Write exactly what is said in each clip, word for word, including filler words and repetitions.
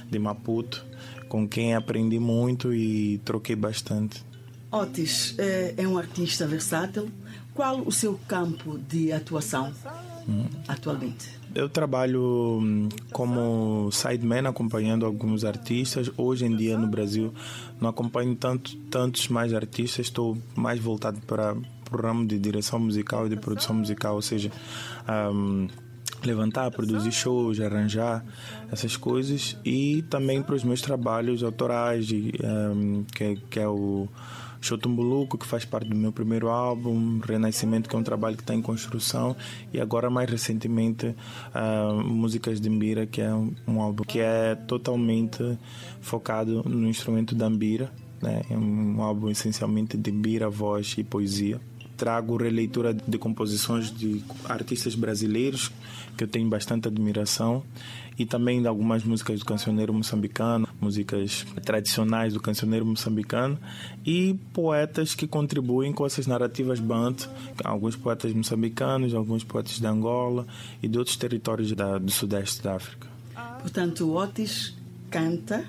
de Maputo, com quem aprendi muito e troquei bastante. Otis é, é um artista versátil. Qual o seu campo de atuação hum. atualmente? Eu trabalho como sideman, acompanhando alguns artistas. Hoje em dia no Brasil não acompanho tanto, tantos mais artistas, estou mais voltado para o ramo de direção musical e de produção musical, ou seja, um, levantar, produzir shows, arranjar essas coisas, e também para os meus trabalhos autorais, de, um, que, que é o Chotumbuluco, que faz parte do meu primeiro álbum, Renascimento, que é um trabalho que está em construção, e agora mais recentemente uh, Músicas de Mbira, que é um, um álbum que é totalmente focado no instrumento da mbira, né? É um álbum essencialmente de mbira, voz e poesia. Trago releitura de composições de artistas brasileiros que eu tenho bastante admiração, e também de algumas músicas do cancioneiro moçambicano, músicas tradicionais do cancioneiro moçambicano, e poetas que contribuem com essas narrativas bantu, alguns poetas moçambicanos, alguns poetas de Angola e de outros territórios da, do sudeste da África. Portanto, o Otis canta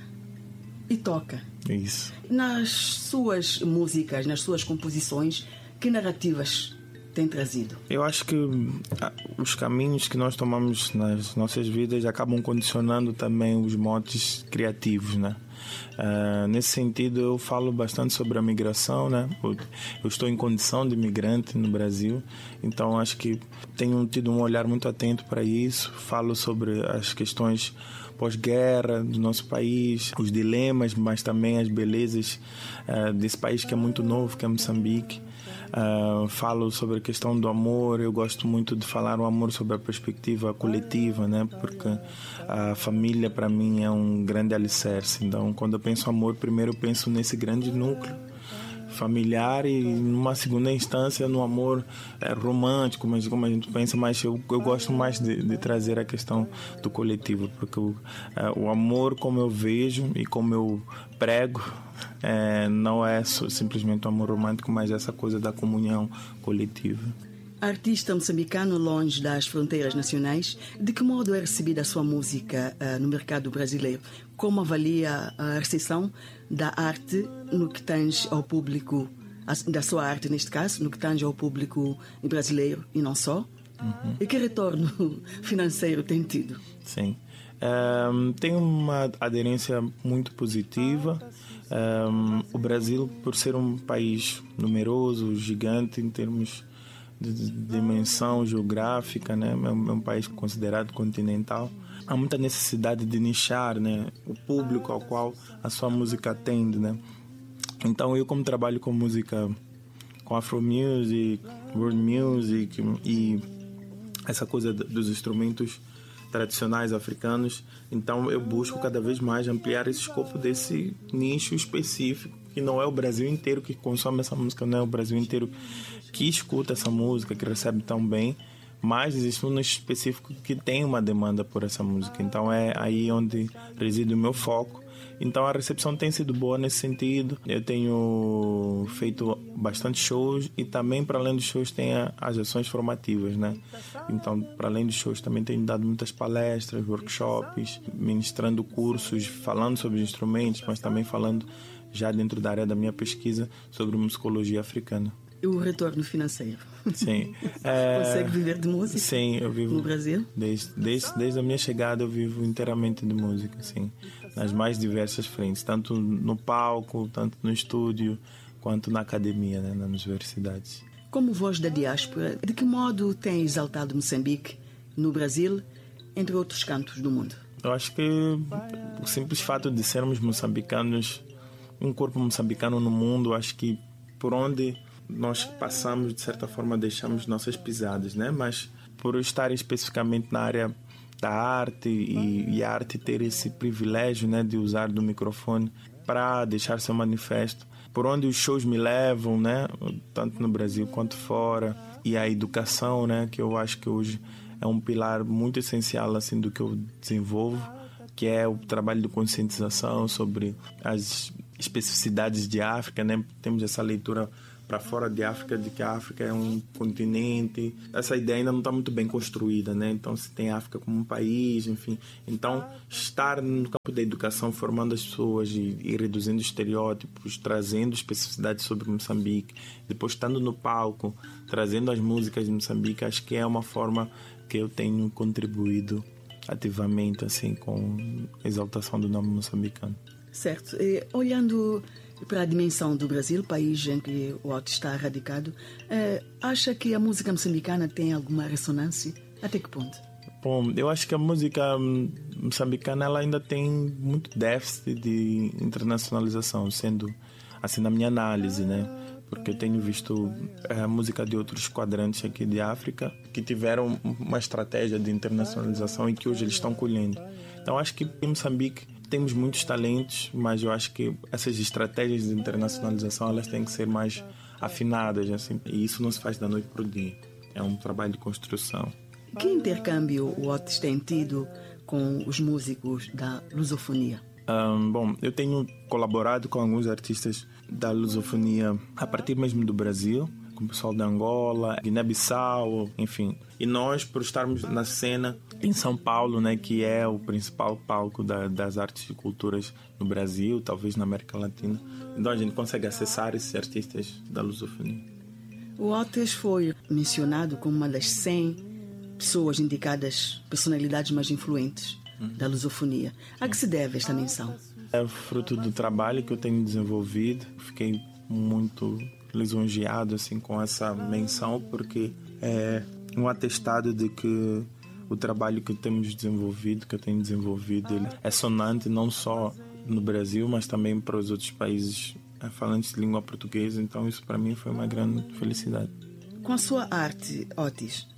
e toca. Isso. Nas suas músicas, nas suas composições, que narrativas tem trazido? Eu acho que os caminhos que nós tomamos nas nossas vidas acabam condicionando também os motes criativos, né? Uh, nesse sentido, eu falo bastante sobre a migração, né? Eu, eu estou em condição de migrante no Brasil, então acho que tenho tido um olhar muito atento para isso. Falo sobre as questões pós-guerra do nosso país, os dilemas, mas também as belezas uh, desse país que é muito novo, que é Moçambique. Uh, falo sobre a questão do amor. Eu gosto muito de falar o amor sobre a perspectiva coletiva, né? Porque a família para mim é um grande alicerce. Então, quando eu penso amor, primeiro eu penso nesse grande núcleo familiar, e numa segunda instância no amor é, romântico, mas como a gente pensa, mas eu, eu gosto mais de, de trazer a questão do coletivo, porque o, é, o amor, como eu vejo e como eu prego, é, não é só, simplesmente um amor romântico, mas essa coisa da comunhão coletiva. Artista moçambicano longe das fronteiras nacionais, de que modo é recebida a sua música uh, no mercado brasileiro? Como avalia a recepção da arte no que tange ao público, da sua arte neste caso, no que tange ao público brasileiro e não só? Uhum. E que retorno financeiro tem tido? Sim, um, tem uma aderência muito positiva. Um, o Brasil, por ser um país numeroso, gigante em termos de dimensão geográfica, né? É um país considerado continental. Há muita necessidade de nichar, né? O público ao qual a sua música atende, né? Então eu, como trabalho com música, com Afro Music, World Music e essa coisa dos instrumentos tradicionais africanos, então eu busco cada vez mais ampliar esse escopo desse nicho específico, que não é o Brasil inteiro que consome essa música, não é o Brasil inteiro que escuta essa música, que recebe tão bem, mas existe um nicho específico que tem uma demanda por essa música. Então é aí onde reside o meu foco. Então a recepção tem sido boa nesse sentido. Eu tenho feito bastante shows, e também, para além dos shows, tem as ações formativas, né? Então, para além dos shows, também tenho dado muitas palestras, workshops, ministrando cursos, falando sobre instrumentos, mas também falando, já dentro da área da minha pesquisa, sobre musicologia africana. E o retorno financeiro? Sim. É... Consegue viver de música? Sim, eu vivo no Brasil? Desde, desde, desde a minha chegada eu vivo inteiramente de música, sim. Nas mais diversas frentes, tanto no palco, tanto no estúdio, quanto na academia, né, nas universidades. Como voz da diáspora, de que modo tem exaltado Moçambique no Brasil, entre outros cantos do mundo? Eu acho que o simples fato de sermos moçambicanos, um corpo moçambicano no mundo, acho que por onde nós passamos, de certa forma, deixamos nossas pisadas, né? Mas por eu estar especificamente na área da arte, e, e a arte ter esse privilégio, né, de usar do microfone para deixar seu manifesto, por onde os shows me levam, né, tanto no Brasil quanto fora, e a educação, né, que eu acho que hoje é um pilar muito essencial, assim, do que eu desenvolvo, que é o trabalho de conscientização sobre as especificidades de África, né? Temos essa leitura para fora de África de que a África é um continente. Essa ideia ainda não está muito bem construída, né? Então se tem a África como um país, enfim. Então estar no campo da educação, formando as pessoas e, e reduzindo estereótipos, trazendo especificidades sobre Moçambique, depois estando no palco, trazendo as músicas de Moçambique, acho que é uma forma que eu tenho contribuído ativamente assim com a exaltação do nome moçambicano. Certo. E, olhando para a dimensão do Brasil, país em que o Otto está radicado, eh, acha que a música moçambicana tem alguma ressonância? Até que ponto? Bom, eu acho que a música moçambicana ela ainda tem muito déficit de internacionalização, sendo assim na minha análise, né? Porque eu tenho visto a música de outros quadrantes aqui de África que tiveram uma estratégia de internacionalização e que hoje eles estão colhendo. Então acho que em Moçambique temos muitos talentos, mas eu acho que essas estratégias de internacionalização elas têm que ser mais afinadas, assim, e isso não se faz da noite para o dia. É um trabalho de construção. Que intercâmbio o Otis tem tido com os músicos da lusofonia? Um, bom, eu tenho colaborado com alguns artistas da lusofonia a partir mesmo do Brasil, com o pessoal da Angola, Guiné-Bissau, enfim. E nós, por estarmos na cena em São Paulo, né, que é o principal palco da, das artes e culturas no Brasil, talvez na América Latina, então a gente consegue acessar esses artistas da lusofonia. O Otis foi mencionado como uma das cem pessoas indicadas, personalidades mais influentes da lusofonia. A que se deve esta menção? É fruto do trabalho que eu tenho desenvolvido. Fiquei muito lisonjeado assim, com essa menção, porque é um atestado de que o trabalho que temos desenvolvido, que eu tenho desenvolvido, ele é sonante não só no Brasil, mas também para os outros países falantes de língua portuguesa. Então isso para mim foi uma grande felicidade. Com a sua arte, Otis,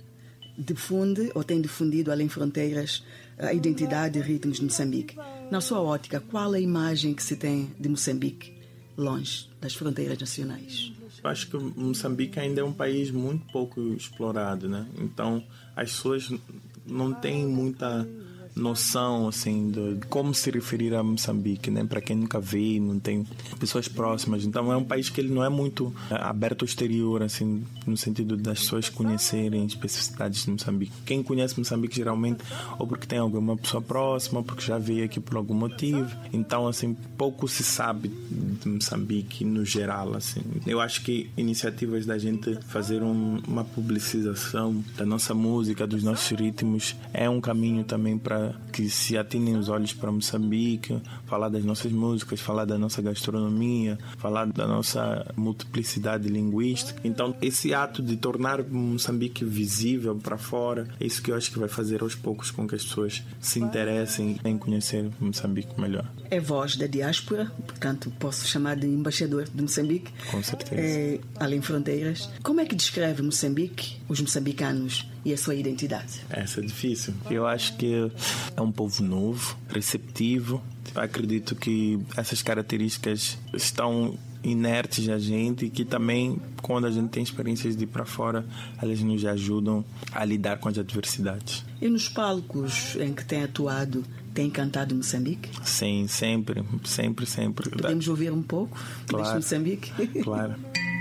difunde ou tem difundido além fronteiras a identidade e ritmos de Moçambique. Na sua ótica, qual a imagem que se tem de Moçambique longe das fronteiras nacionais? Eu acho que Moçambique ainda é um país muito pouco explorado, né? Então as pessoas não têm muita noção assim de como se referir a Moçambique, né? Para quem nunca veio, não tem pessoas próximas. Então é um país que ele não é muito aberto ao exterior, assim, no sentido das pessoas conhecerem especificidades de Moçambique. Quem conhece Moçambique geralmente ou porque tem alguma pessoa próxima, ou porque já veio aqui por algum motivo. Então assim pouco se sabe de Moçambique no geral, assim. Eu acho que iniciativas da gente fazer um, uma publicização da nossa música, dos nossos ritmos é um caminho também para que se atinem os olhos para Moçambique, falar das nossas músicas, falar da nossa gastronomia, falar da nossa multiplicidade linguística. Então, esse ato de tornar Moçambique visível para fora, é isso que eu acho que vai fazer aos poucos com que as pessoas se interessem em conhecer Moçambique melhor. É voz da diáspora, portanto, posso chamar de embaixador de Moçambique. Com certeza. É, além fronteiras. Como é que descreve Moçambique, os moçambicanos e a sua identidade? Essa é difícil. Eu acho que é um povo novo, receptivo. Acredito que essas características estão inertes a gente e que também, quando a gente tem experiências de ir para fora, elas nos ajudam a lidar com as adversidades. E nos palcos em que tem atuado, tem cantado Moçambique? Sim, sempre, sempre, sempre. Podemos ouvir um pouco claro, deste Moçambique? Claro.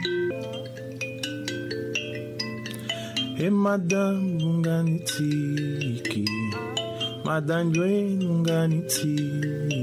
E madame nunganitiki, madame nunganitiki.